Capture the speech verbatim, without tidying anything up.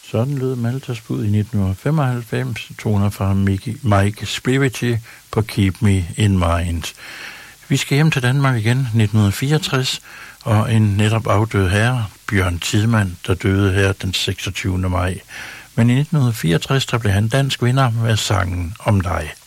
Sådan lød Maltas bud i nitten femoghalvfems, toner fra Mike Spirity på Keep Me In Mind. Vi skal hjem til Danmark igen, nitten fireogtres, og en netop afdød herre, Bjørn Tidemand, der døde her den seksogtyvende maj. Men i nitten fireogtres, der blev han dansk vinder med sangen Om dig.